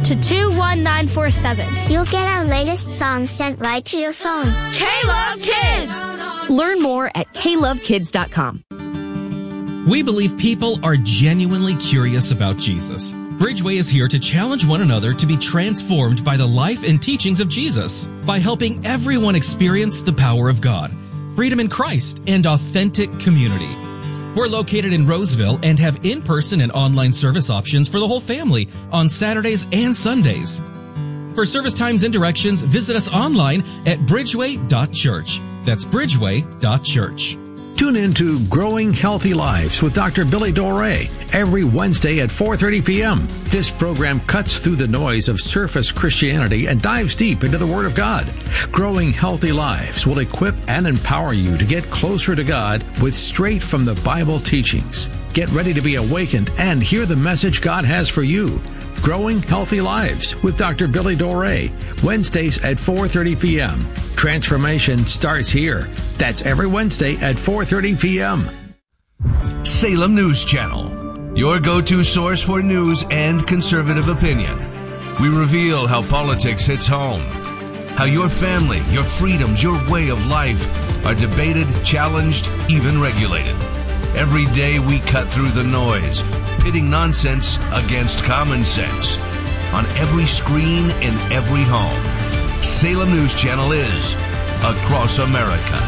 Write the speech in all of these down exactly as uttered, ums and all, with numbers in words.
to two one nine four seven. You'll get our latest songs sent right to your phone. K-Love Kids! Learn more at k love kids dot com. We believe people are genuinely curious about Jesus. Bridgeway is here to challenge one another to be transformed by the life and teachings of Jesus by helping everyone experience the power of God, freedom in Christ, and authentic community. We're located in Roseville and have in-person and online service options for the whole family on Saturdays and Sundays. For service times and directions, visit us online at bridgeway dot church. That's bridgeway dot church. Tune in to Growing Healthy Lives with Doctor Billy Doré every Wednesday at four thirty p.m. This program cuts through the noise of surface Christianity and dives deep into the Word of God. Growing Healthy Lives will equip and empower you to get closer to God with straight from the Bible teachings. Get ready to be awakened and hear the message God has for you. Growing Healthy Lives with Doctor Billy Doré, Wednesdays at four thirty p.m. Transformation starts here. That's every Wednesday at four thirty p.m. Salem News Channel, your go-to source for news and conservative opinion. We reveal how politics hits home, how your family, your freedoms, your way of life are debated, challenged, even regulated. Every day we cut through the noise, pitting nonsense against common sense. On every screen, in every home, Salem News Channel is across America.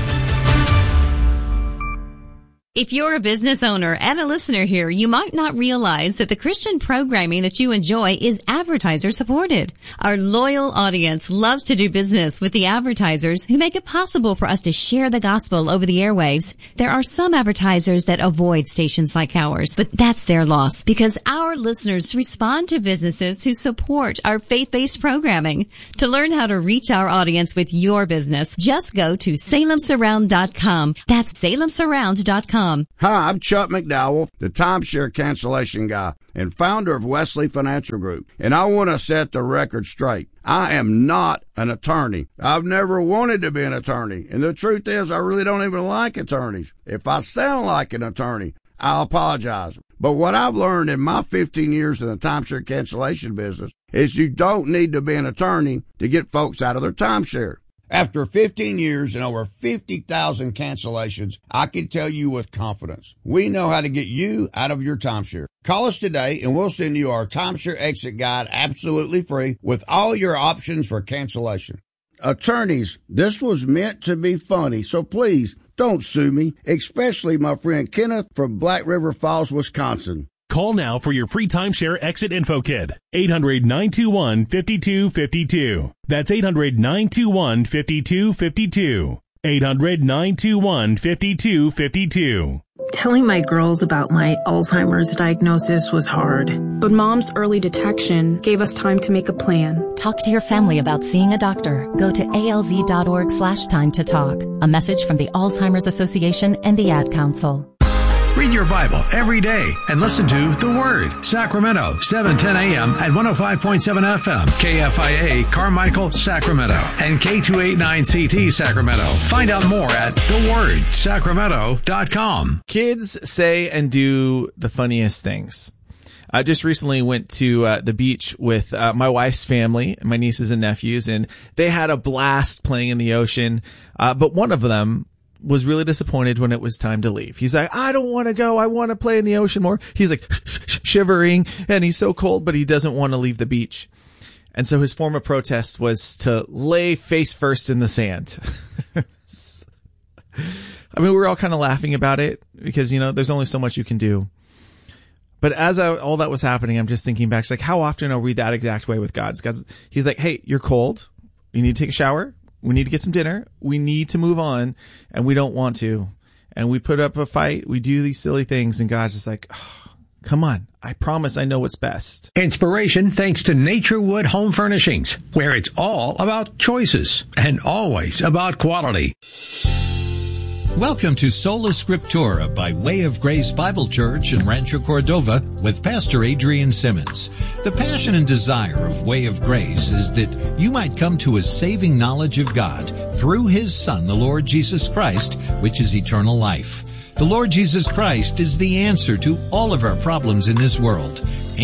If you're a business owner and a listener here, you might not realize that the Christian programming that you enjoy is advertiser supported. Our loyal audience loves to do business with the advertisers who make it possible for us to share the gospel over the airwaves. There are some advertisers that avoid stations like ours, but that's their loss because our listeners respond to businesses who support our faith-based programming. To learn how to reach our audience with your business, just go to salem surround dot com. That's salem surround dot com. Hi, I'm Chuck McDowell, the timeshare cancellation guy and founder of Wesley Financial Group, and I want to set the record straight. I am not an attorney. I've never wanted to be an attorney, and the truth is I really don't even like attorneys. If I sound like an attorney, I apologize. But what I've learned in my fifteen years in the timeshare cancellation business is you don't need to be an attorney to get folks out of their timeshare. After fifteen years and over fifty thousand cancellations, I can tell you with confidence, we know how to get you out of your timeshare. Call us today and we'll send you our timeshare exit guide absolutely free with all your options for cancellation. Attorneys, this was meant to be funny, so please don't sue me, especially my friend Kenneth from Black River Falls, Wisconsin. Call now for your free timeshare exit info kit. eight hundred, nine two one, five two five two. That's eight hundred, nine two one, five two five two. eight hundred, nine two one, five two five two. Telling my girls about my Alzheimer's diagnosis was hard. But Mom's early detection gave us time to make a plan. Talk to your family about seeing a doctor. Go to alz.org slash time to talk. A message from the Alzheimer's Association and the Ad Council. Read your Bible every day and listen to The Word. Sacramento, seven ten a.m. at one oh five point seven F M. K F I A, Carmichael, Sacramento. And K two eighty-nine C T, Sacramento. Find out more at the word sacramento dot com. Kids say and do the funniest things. I just recently went to uh, the beach with uh, my wife's family, my nieces and nephews, and they had a blast playing in the ocean. Uh, but one of them was really disappointed when it was time to leave. He's like, I don't want to go. I want to play in the ocean more. He's like sh- sh- shivering and he's so cold, but he doesn't want to leave the beach. And so his form of protest was to lay face first in the sand. I mean, we were all kind of laughing about it because, you know, there's only so much you can do. But as I, all that was happening, I'm just thinking back, it's like, how often are we that exact way with God? Because he's like, hey, you're cold. You need to take a shower. We need to get some dinner. We need to move on, and we don't want to. And we put up a fight. We do these silly things, and God's just like, oh, come on. I promise I know what's best. Inspiration thanks to Naturewood Home Furnishings, where it's all about choices and always about quality. Welcome to Sola Scriptura by Way of Grace Bible Church in Rancho Cordova with Pastor Adrian Simmons. The passion and desire of Way of Grace is that you might come to a saving knowledge of God through His Son, the Lord Jesus Christ, which is eternal life. The Lord Jesus Christ is the answer to all of our problems in this world, and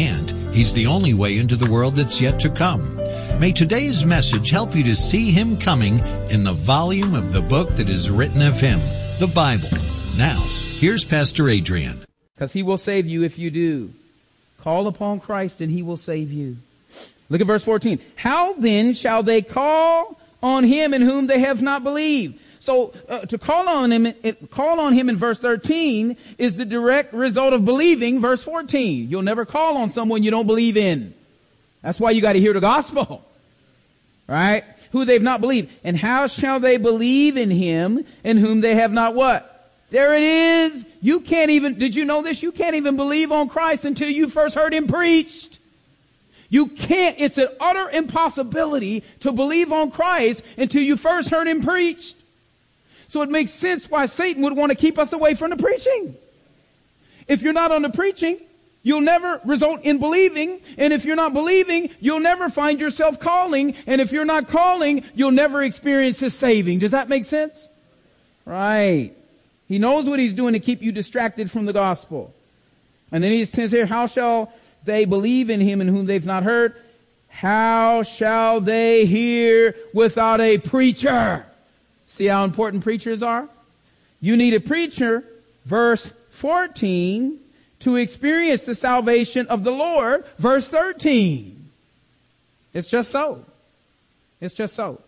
He's the only way into the world that's yet to come. May today's message help you to see Him coming in the volume of the book that is written of Him, the Bible. Now, here's Pastor Adrian. Because He will save you if you do. Call upon Christ and He will save you. Look at verse fourteen. How then shall they call on Him in whom they have not believed? So uh, to call on him, it, call on Him in verse thirteen is the direct result of believing verse fourteen. You'll never call on someone you don't believe in. That's why you got to hear the gospel. Right? Who they've not believed. And how shall they believe in Him in whom they have not what? There it is. You can't even, did you know this? You can't even believe on Christ until you first heard Him preached. You can't, it's an utter impossibility to believe on Christ until you first heard Him preached. So it makes sense why Satan would want to keep us away from the preaching. If you're not on the preaching, you'll never result in believing. And if you're not believing, you'll never find yourself calling. And if you're not calling, you'll never experience His saving. Does that make sense? Right. He knows what He's doing to keep you distracted from the gospel. And then He says here, how shall they believe in Him in whom they've not heard? How shall they hear without a preacher? See how important preachers are? You need a preacher, verse fourteen, to experience the salvation of the Lord, verse thirteen. It's just so. It's just so.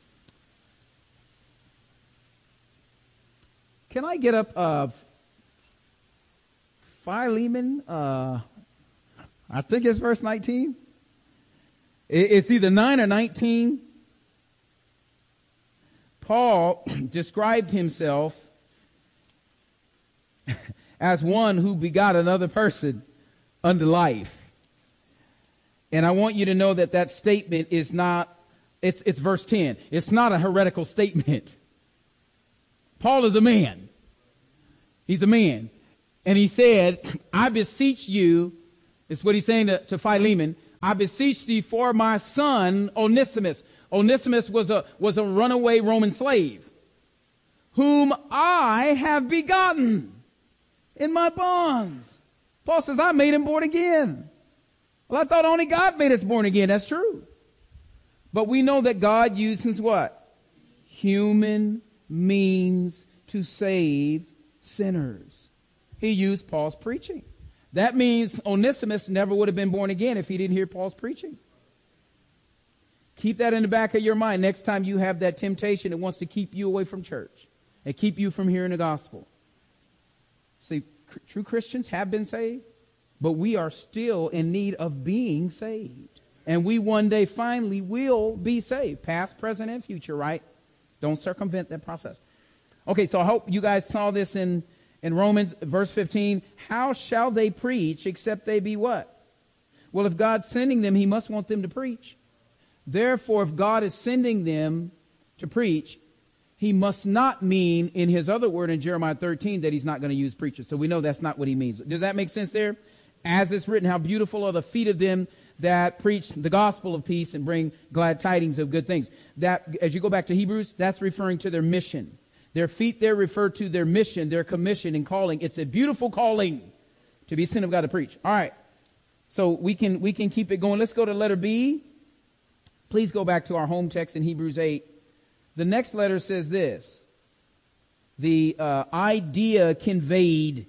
Can I get up uh, Philemon? Uh, I think it's verse nineteen. It's either nine or nineteen. Paul described himself as one who begot another person unto life. And I want you to know that that statement is not, it's, it's verse ten. It's not a heretical statement. Paul is a man. He's a man. And he said, I beseech you, it's what he's saying to, to Philemon, I beseech thee for my son Onesimus. Onesimus was a, was a runaway Roman slave, whom I have begotten in my bonds. Paul says, I made him born again. Well, I thought only God made us born again. That's true. But we know that God uses what? Human means to save sinners. He used Paul's preaching. That means Onesimus never would have been born again if he didn't hear Paul's preaching. Keep that in the back of your mind next time you have that temptation that wants to keep you away from church and keep you from hearing the gospel. See, cr- true Christians have been saved, but we are still in need of being saved. And we one day finally will be saved, past, present, and future, right? Don't circumvent that process. Okay, so I hope you guys saw this in, in Romans, verse fifteen. How shall they preach except they be what? Well, if God's sending them, He must want them to preach. Therefore, if God is sending them to preach, He must not mean in His other word in Jeremiah thirteen that He's not going to use preachers. So we know that's not what He means. Does that make sense there? As it's written, how beautiful are the feet of them that preach the gospel of peace and bring glad tidings of good things. That, as you go back to Hebrews, that's referring to their mission. Their feet there refer to their mission, their commission and calling. It's a beautiful calling to be sent of God to preach. All right. So we can, we can keep it going. Let's go to letter B. Please go back to our home text in Hebrews eight. The next letter says this. The uh, idea conveyed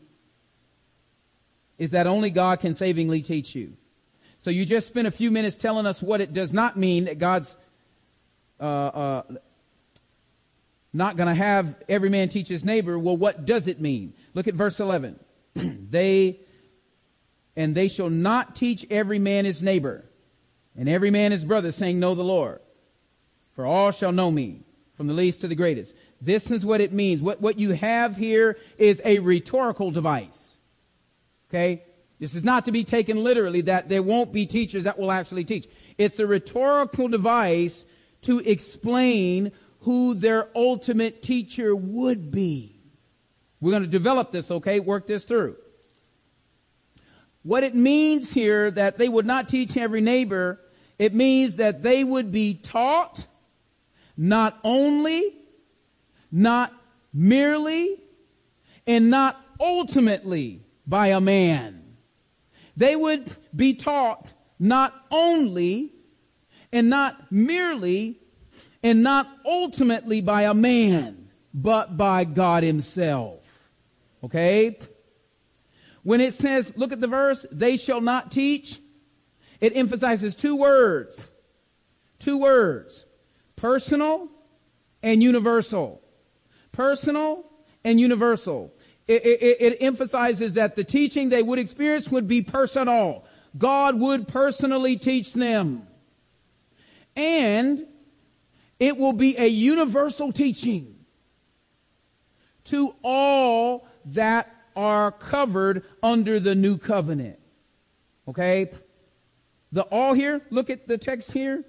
is that only God can savingly teach you. So you just spent a few minutes telling us what it does not mean that God's uh, uh, not going to have every man teach his neighbor. Well, what does it mean? Look at verse eleven. They and they shall not teach every man his neighbor and every man his brother, saying, know the Lord. For all shall know me, from the least to the greatest. This is what it means. What, what you have here is a rhetorical device. Okay? This is not to be taken literally, that there won't be teachers that will actually teach. It's a rhetorical device to explain who their ultimate teacher would be. We're going to develop this, okay? Work this through. What it means here, that they would not teach every neighbor, it means that they would be taught not only, not merely, and not ultimately by a man. They would be taught not only and not merely and not ultimately by a man, but by God himself. Okay? When it says, look at the verse, they shall not teach, it emphasizes two words. Two words. Personal and universal. Personal and universal. It, it, it emphasizes that the teaching they would experience would be personal. God would personally teach them. And it will be a universal teaching to all that are covered under the new covenant. Okay? The all here, look at the text here.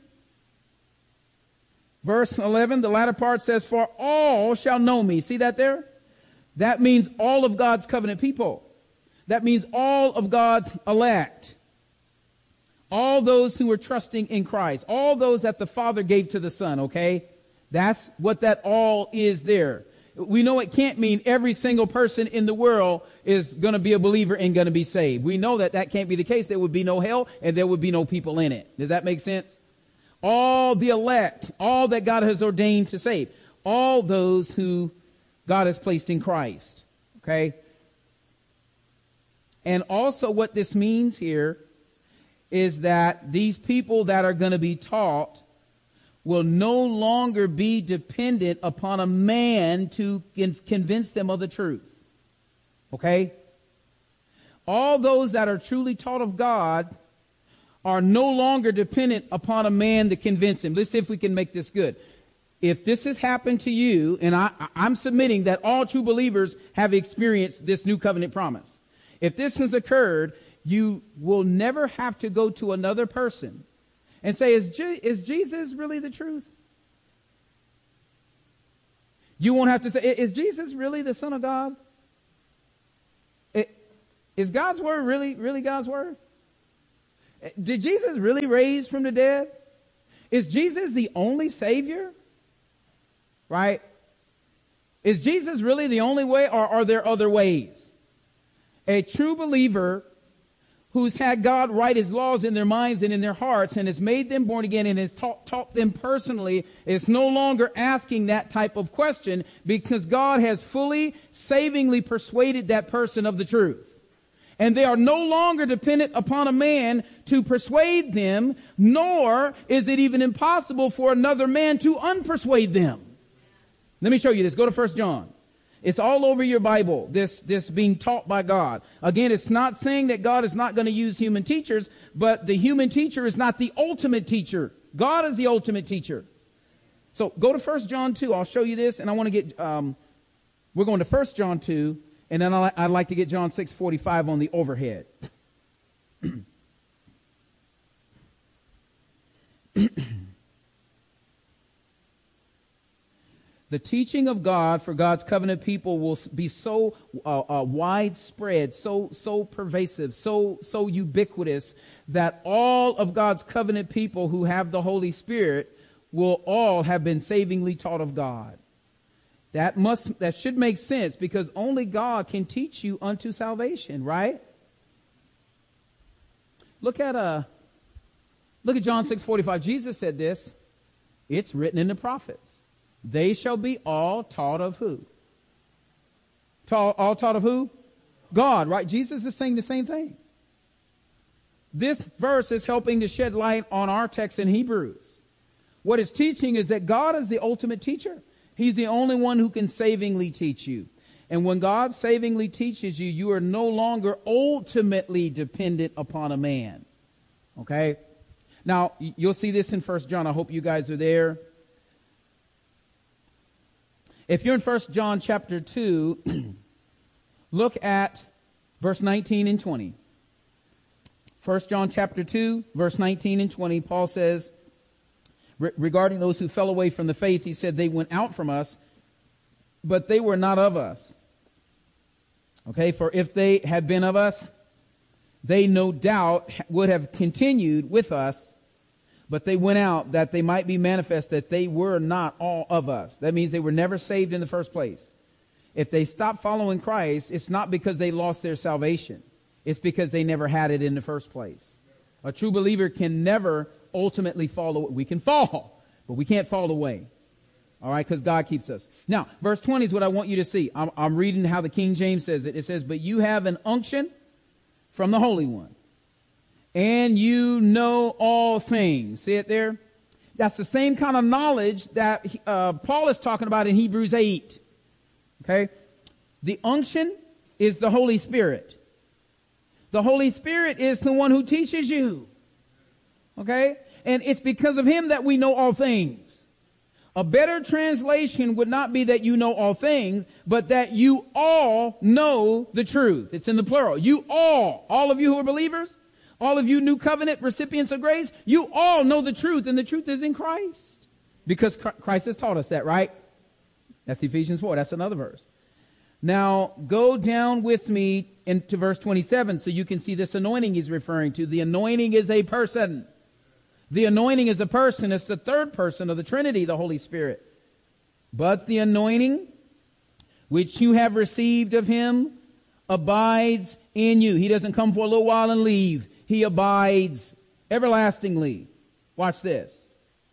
Verse eleven, the latter part says, for all shall know me. See that there? That means all of God's covenant people. That means all of God's elect. All those who are trusting in Christ. All those that the Father gave to the Son, okay? That's what that all is there. We know it can't mean every single person in the world is going to be a believer and going to be saved. We know that that can't be the case. There would be no hell and there would be no people in it. Does that make sense? All the elect, all that God has ordained to save. All those who God has placed in Christ. Okay? And also what this means here is that these people that are going to be taught will no longer be dependent upon a man to con- convince them of the truth. Okay? All those that are truly taught of God are no longer dependent upon a man to convince them. Let's see if we can make this good. If this has happened to you, and I, I'm submitting that all true believers have experienced this new covenant promise. If this has occurred, you will never have to go to another person and say, is, Je- is Jesus really the truth? You won't have to say, is Jesus really the Son of God? It, is God's word really, really God's word? Did Jesus really raise from the dead? Is Jesus the only Savior? Right? Is Jesus really the only way, or are there other ways? A true believer who's had God write his laws in their minds and in their hearts and has made them born again and has taught, taught them personally is no longer asking that type of question because God has fully, savingly persuaded that person of the truth. And they are no longer dependent upon a man to persuade them, nor is it even impossible for another man to unpersuade them. Let me show you this. Go to First John. It's all over your Bible, this, this being taught by God. Again, it's not saying that God is not going to use human teachers, but the human teacher is not the ultimate teacher. God is the ultimate teacher. So go to First John two. I'll show you this, and I want to get, um, we're going to First John two, and then I'd like to get John six forty-five on the overhead. The teaching of God for God's covenant people will be so uh, uh, widespread, so so pervasive, so so ubiquitous that all of God's covenant people who have the Holy Spirit will all have been savingly taught of God. That must that should make sense because only God can teach you unto salvation, right? Look at uh look at John six forty-five. Jesus said this. It's written in the prophets. They shall be all taught of who? Ta- all taught of who? God, right? Jesus is saying the same thing. This verse is helping to shed light on our text in Hebrews. What it's teaching is that God is the ultimate teacher. He's the only one who can savingly teach you. And when God savingly teaches you, you are no longer ultimately dependent upon a man. Okay? Now, you'll see this in First John. I hope you guys are there. If you're in First John chapter two, look at verse nineteen and twenty. First John chapter two, verse nineteen and twenty, Paul says, re- regarding those who fell away from the faith, he said, they went out from us, but they were not of us. Okay, for if they had been of us, they no doubt would have continued with us, but they went out that they might be manifest that they were not all of us. That means they were never saved in the first place. If they stopped following Christ, it's not because they lost their salvation. It's because they never had it in the first place. A true believer can never ultimately fall away. We can fall, but we can't fall away. All right, because God keeps us. Now, verse twenty is what I want you to see. I'm, I'm reading how the King James says it. It says, but you have an unction from the Holy One, and you know all things. See it there? That's the same kind of knowledge that uh, Paul is talking about in Hebrews eight. Okay? The unction is the Holy Spirit. The Holy Spirit is the one who teaches you. Okay? And it's because of him that we know all things. A better translation would not be that you know all things, but that you all know the truth. It's in the plural. You all, all of you who are believers, all of you new covenant recipients of grace, you all know the truth, and the truth is in Christ. Because Christ has taught us that, right? That's Ephesians four. That's another verse. Now, go down with me into verse twenty-seven so you can see this anointing he's referring to. The anointing is a person. The anointing is a person. It's the third person of the Trinity, the Holy Spirit. But the anointing which you have received of him abides in you. He doesn't come for a little while and leave. He abides everlastingly. Watch this.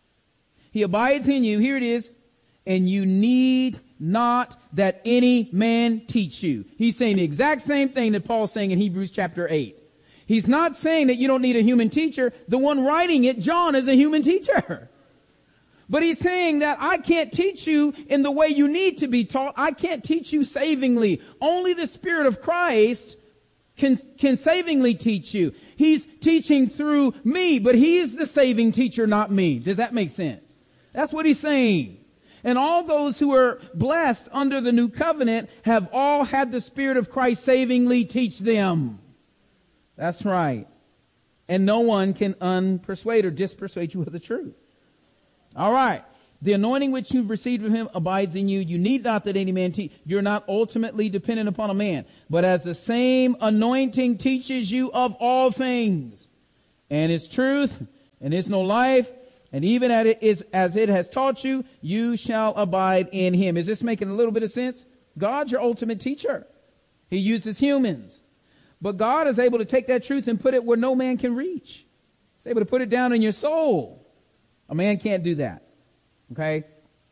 He abides in you. Here it is. And you need not that any man teach you. He's saying the exact same thing that Paul's saying in Hebrews chapter eight. He's not saying that you don't need a human teacher. The one writing it, John, is a human teacher. But he's saying that I can't teach you in the way you need to be taught. I can't teach you savingly. Only the Spirit of Christ can, can savingly teach you. He's teaching through me, but he's the saving teacher, not me. Does that make sense? That's what he's saying. And all those who are blessed under the new covenant have all had the Spirit of Christ savingly teach them. That's right. And no one can unpersuade or dispersuade you of the truth. All right. The anointing which you've received from him abides in you. You need not that any man teach. You're not ultimately dependent upon a man. But as the same anointing teaches you of all things, and its truth, and its no life, and even as it, is, as it has taught you, you shall abide in him. Is this making a little bit of sense? God's your ultimate teacher. He uses humans. But God is able to take that truth and put it where no man can reach. He's able to put it down in your soul. A man can't do that. Okay?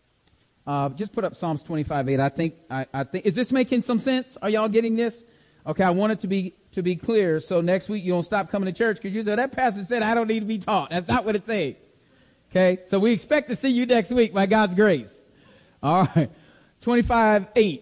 Uh, just put up Psalms twenty-five eight. I think, I, I think, is this making some sense? Are y'all getting this? Okay, I want it to be, to be clear. So next week you don't stop coming to church because you say, that pastor said I don't need to be taught. That's not what it says. Okay? So we expect to see you next week by God's grace. All right. twenty-five eight.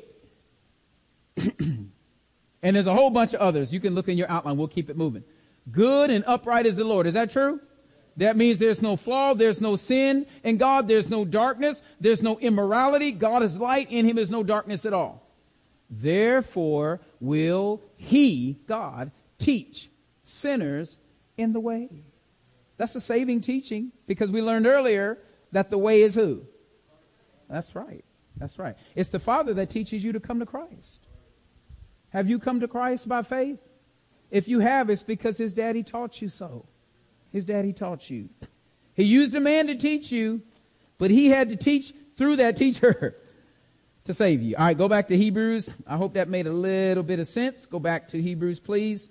And there's a whole bunch of others. You can look in your outline. We'll keep it moving. Good and upright is the Lord. Is that true? That means there's no flaw. There's no sin in God. There's no darkness. There's no immorality. God is light. In him is no darkness at all. Therefore will he, God, teach sinners in the way. That's a saving teaching because we learned earlier that the way is who? That's right. That's right. It's the Father that teaches you to come to Christ. Have you come to Christ by faith? If you have, it's because his daddy taught you so. His daddy taught you. He used a man to teach you, but he had to teach through that teacher to save you. All right, go back to Hebrews. I hope that made a little bit of sense. Go back to Hebrews, please.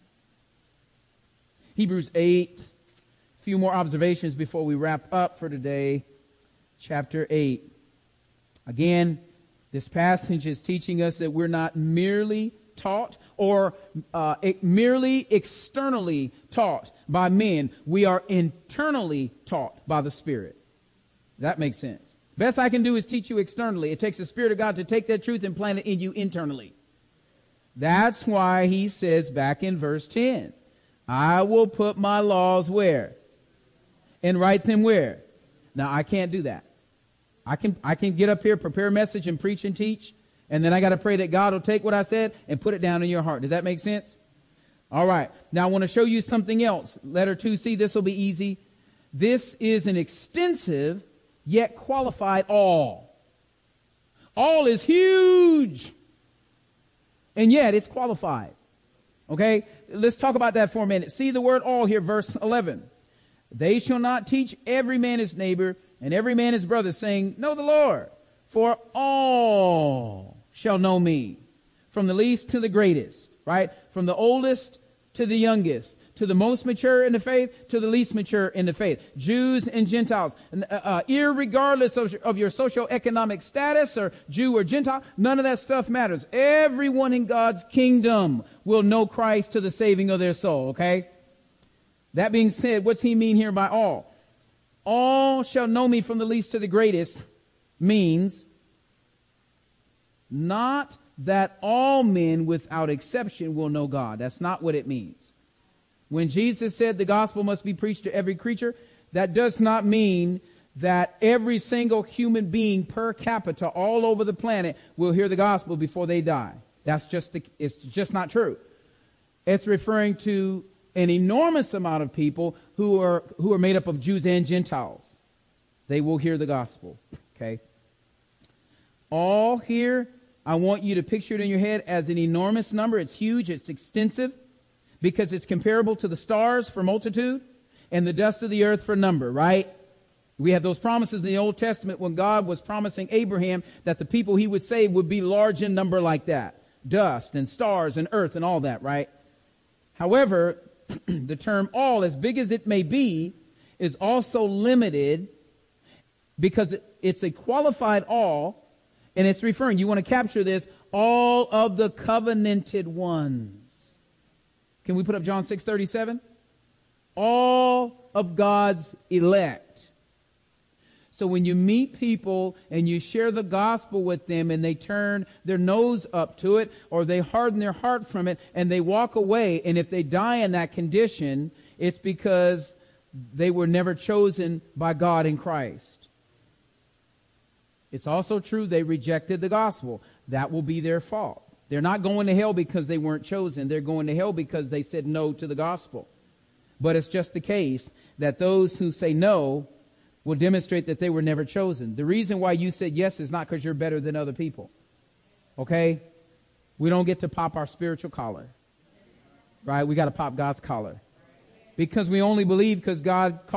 Hebrews eight. A few more observations before we wrap up for today. Chapter eight. Again, this passage is teaching us that we're not merely taught or uh, it, merely externally taught by men. We are internally taught by the Spirit. That makes sense. Best I can do is teach you externally. It takes the Spirit of God to take that truth and plant it in you internally. That's why he says back in verse ten, I will put my laws where? And write them where? Now, I can't do that. I can, I can get up here, prepare a message and preach and teach. And then I got to pray that God will take what I said and put it down in your heart. Does that make sense? All right. Now I want to show you something else. Letter two C, this will be easy. This is an extensive yet qualified all. All is huge. And yet it's qualified. Okay. Let's talk about that for a minute. See the word all here, verse eleven. They shall not teach every man his neighbor and every man his brother, saying, know the Lord, for all shall know me, from the least to the greatest, right? From from the oldest to the youngest, to the most mature in the faith, to the least mature in the faith, Jews and Gentiles, uh, uh, irregardless of, of your socioeconomic status or Jew or Gentile, none of that stuff matters. Everyone in God's kingdom will know Christ to the saving of their soul, okay? That being said, what's he mean here by all? All shall know me from the least to the greatest means not that all men without exception will know God. That's not what it means. When Jesus said the gospel must be preached to every creature, that does not mean that every single human being per capita all over the planet will hear the gospel before they die. That's just the, it's just not true. It's referring to an enormous amount of people who are who are made up of Jews and Gentiles. They will hear the gospel. Okay? All here, I want you to picture it in your head as an enormous number. It's huge, it's extensive, because it's comparable to the stars for multitude and the dust of the earth for number, right? We have those promises in the Old Testament when God was promising Abraham that the people he would save would be large in number like that. Dust and stars and earth and all that, right? However, the term all, as big as it may be, is also limited because it's a qualified all. And it's referring, you want to capture this, all of the covenanted ones. Can we put up John six thirty-seven? All of God's elect. So when you meet people and you share the gospel with them and they turn their nose up to it or they harden their heart from it and they walk away, and if they die in that condition, it's because they were never chosen by God in Christ. It's also true they rejected the gospel. That will be their fault. They're not going to hell because they weren't chosen. They're going to hell because they said no to the gospel. But it's just the case that those who say no will demonstrate that they were never chosen. The reason why you said yes is not because you're better than other people. Okay? We don't get to pop our spiritual collar. Right? We got to pop God's collar. Because we only believe because God called